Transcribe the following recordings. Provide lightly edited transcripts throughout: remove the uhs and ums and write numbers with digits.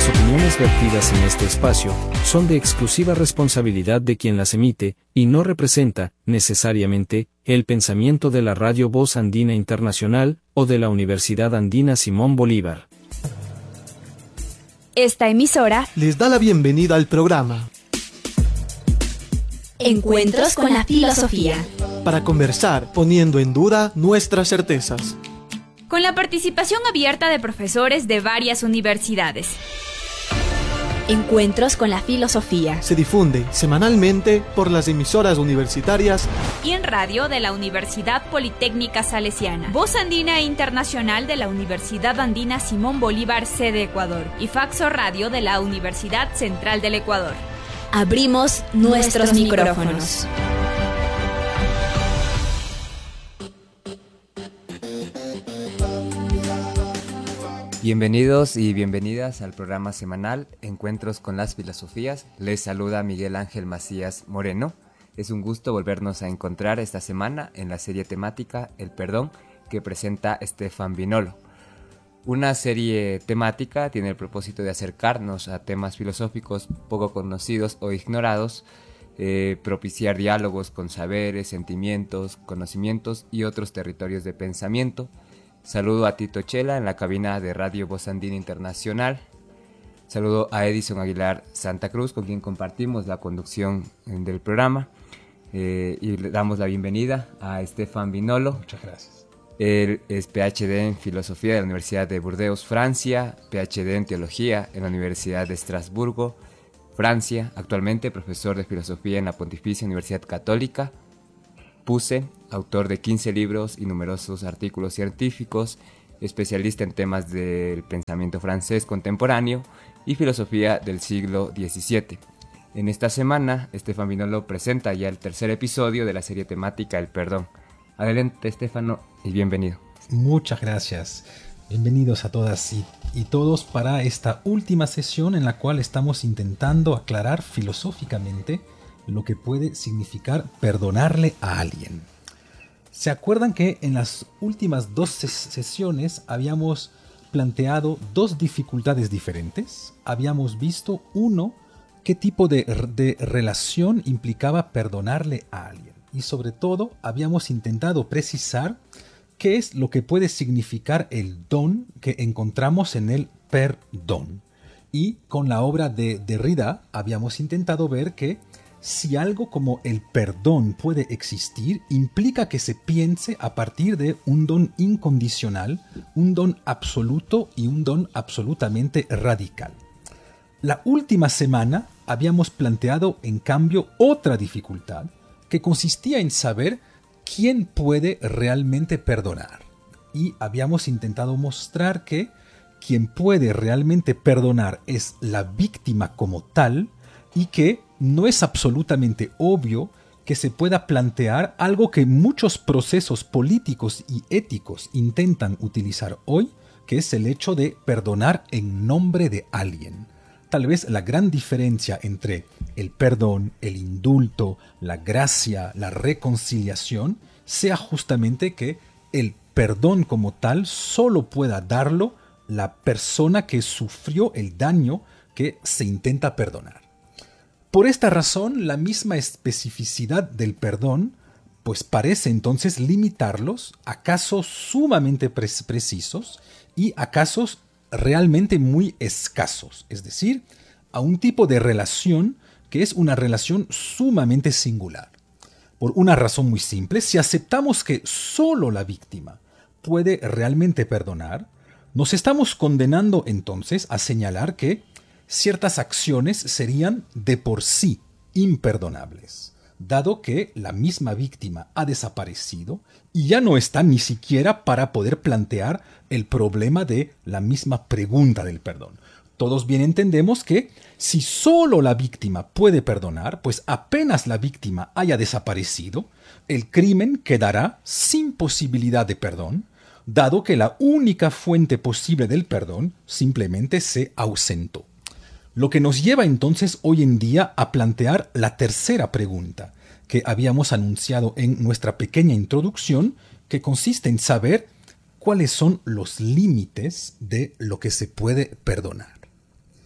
Las opiniones vertidas en este espacio son de exclusiva responsabilidad de quien las emite, y no representa, necesariamente, el pensamiento de la Radio Voz Andina Internacional, o de la Universidad Andina Simón Bolívar. Esta emisora les da la bienvenida al programa Encuentros con la Filosofía, para conversar poniendo en duda nuestras certezas, con la participación abierta de profesores de varias universidades. Encuentros con la Filosofía se difunde semanalmente por las emisoras universitarias y en radio de la Universidad Politécnica Salesiana, Voz Andina Internacional de la Universidad Andina Simón Bolívar, sede Ecuador, y Faxo Radio de la Universidad Central del Ecuador. Abrimos nuestros micrófonos. Bienvenidos y bienvenidas al programa semanal Encuentros con las Filosofías. Les saluda Miguel Ángel Macías Moreno. Es un gusto volvernos a encontrar esta semana en la serie temática El Perdón que presenta Stefan Vinolo. Una serie temática tiene el propósito de acercarnos a temas filosóficos poco conocidos o ignorados, propiciar diálogos con saberes, sentimientos, conocimientos y otros territorios de pensamiento. Saludo a Tito Chela en la cabina de Radio Voz Andina Internacional. Saludo a Edison Aguilar Santa Cruz, con quien compartimos la conducción del programa. Y le damos la bienvenida a Stefan Vinolo. Muchas gracias. Él es PhD en Filosofía de la Universidad de Burdeos, Francia, PhD en Teología en la Universidad de Estrasburgo, Francia, actualmente profesor de Filosofía en la Pontificia Universidad Católica, PUCE, autor de 15 libros y numerosos artículos científicos, especialista en temas del pensamiento francés contemporáneo y filosofía del siglo XVII. En esta semana, Stefan Vinolo presenta ya el tercer episodio de la serie temática El Perdón. Adelante, Stefano, y bienvenido. Muchas gracias. Bienvenidos a todas y todos para esta última sesión en la cual estamos intentando aclarar filosóficamente lo que puede significar perdonarle a alguien. ¿Se acuerdan que en las últimas dos sesiones habíamos planteado dos dificultades diferentes? Habíamos visto, uno, qué tipo de relación implicaba perdonarle a alguien. Y sobre todo, habíamos intentado precisar qué es lo que puede significar el don que encontramos en el perdón. Y con la obra de Derrida habíamos intentado ver que si algo como el perdón puede existir, implica que se piense a partir de un don incondicional, un don absoluto y un don absolutamente radical. La última semana habíamos planteado, en cambio, otra dificultad que consistía en saber quién puede realmente perdonar. Y habíamos intentado mostrar que quien puede realmente perdonar es la víctima como tal y que no es absolutamente obvio que se pueda plantear algo que muchos procesos políticos y éticos intentan utilizar hoy, que es el hecho de perdonar en nombre de alguien. Tal vez la gran diferencia entre el perdón, el indulto, la gracia, la reconciliación, sea justamente que el perdón como tal solo pueda darlo la persona que sufrió el daño que se intenta perdonar. Por esta razón, la misma especificidad del perdón, pues parece entonces limitarlos a casos sumamente precisos y a casos realmente muy escasos, es decir, a un tipo de relación que es una relación sumamente singular. Por una razón muy simple, si aceptamos que solo la víctima puede realmente perdonar, nos estamos condenando entonces a señalar que ciertas acciones serían de por sí imperdonables, dado que la misma víctima ha desaparecido y ya no está ni siquiera para poder plantear el problema de la misma pregunta del perdón. Todos bien entendemos que si solo la víctima puede perdonar, pues apenas la víctima haya desaparecido, el crimen quedará sin posibilidad de perdón, dado que la única fuente posible del perdón simplemente se ausentó. Lo que nos lleva entonces hoy en día a plantear la tercera pregunta que habíamos anunciado en nuestra pequeña introducción, que consiste en saber cuáles son los límites de lo que se puede perdonar.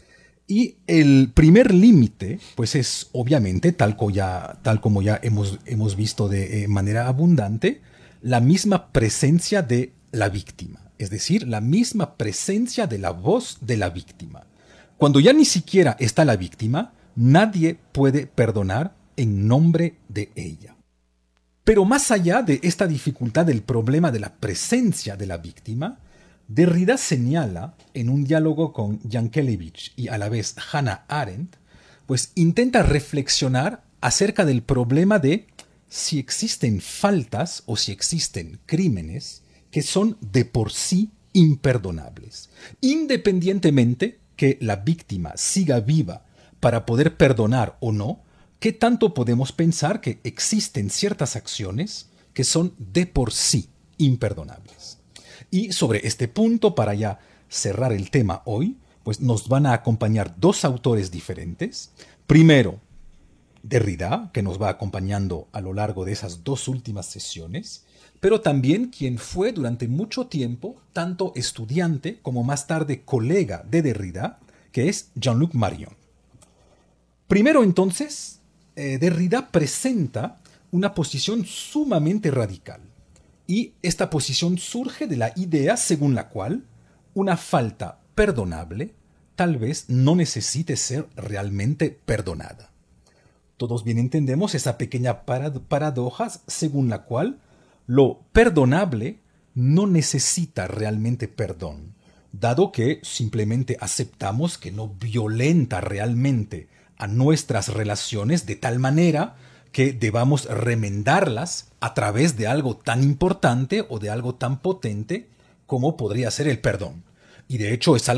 Y el primer límite, pues es obviamente, tal como ya hemos visto de manera abundante, la misma presencia de la víctima. Es decir, la misma presencia de la voz de la víctima. Cuando ya ni siquiera está la víctima, nadie puede perdonar en nombre de ella. Pero más allá de esta dificultad del problema de la presencia de la víctima, Derrida señala, en un diálogo con Yankelevich y a la vez Hannah Arendt, pues intenta reflexionar acerca del problema de si existen faltas o si existen crímenes que son de por sí imperdonables, independientemente que la víctima siga viva para poder perdonar o no. ¿Qué tanto podemos pensar que existen ciertas acciones que son de por sí imperdonables? Y sobre este punto, para ya cerrar el tema hoy, pues nos van a acompañar dos autores diferentes. Primero, Derrida, que nos va acompañando a lo largo de esas dos últimas sesiones, pero también quien fue durante mucho tiempo tanto estudiante como más tarde colega de Derrida, que es Jean-Luc Marion. Primero entonces, Derrida presenta una posición sumamente radical. Y esta posición surge de la idea según la cual una falta perdonable tal vez no necesite ser realmente perdonada. Todos bien entendemos esa pequeña paradoja según la cual lo perdonable no necesita realmente perdón, dado que simplemente aceptamos que no violenta realmente a nuestras relaciones de tal manera que debamos remendarlas a través de algo tan importante o de algo tan potente como podría ser el perdón. Y de hecho es